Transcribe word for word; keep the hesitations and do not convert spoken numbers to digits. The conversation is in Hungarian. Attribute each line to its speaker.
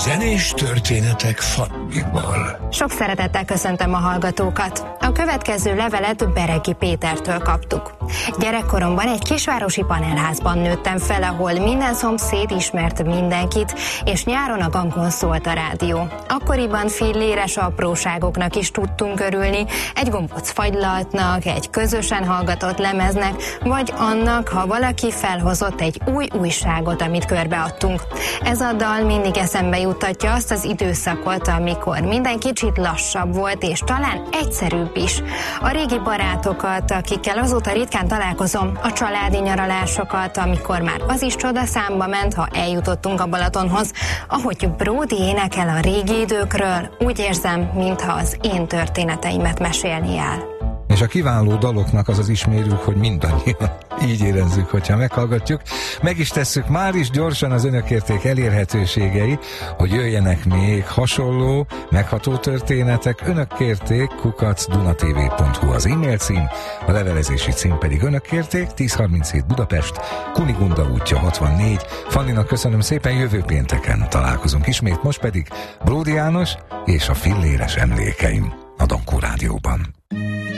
Speaker 1: Zenés történetek Fannival.
Speaker 2: Sok szeretettel köszöntöm a hallgatókat. A következő levelet Beregi Pétertől kaptuk. Gyerekkoromban egy kisvárosi panelházban nőttem fel, ahol minden szomszéd ismert mindenkit, és nyáron a gangon szólt a rádió. Akkoriban filléres apróságoknak is tudtunk örülni, egy gombóc fagylaltnak, egy közösen hallgatott lemeznek, vagy annak, ha valaki felhozott egy új újságot, amit körbeadtunk. Ez a dal mindig eszembe juttatja azt az időszakot, amikor minden kicsit lassabb volt, és talán egyszerűbb is. A régi barátokat, akikkel azóta ritkán találkozom, a családi nyaralásokat, amikor már az is csoda számba ment, ha eljutottunk a Balatonhoz, ahogy Bródi énekel a régi időkről, úgy érzem, mintha az én történeteimet mesélni el.
Speaker 3: És a kiváló daloknak az az ismérők, hogy mindannyian így érezzük, hogyha meghallgatjuk. Meg is tesszük már is gyorsan az Önökérték elérhetőségei, hogy jöjjenek még hasonló, megható történetek. Önökérték kukac dunatv pont hu az e-mail cím, a levelezési cím pedig Önökérték, tíz harminchét Budapest, Kunigunda útja hatvannégy. Fanninak köszönöm szépen, jövő pénteken találkozunk ismét, most pedig Bródi János és a filléres emlékeim a Donkó Rádióban.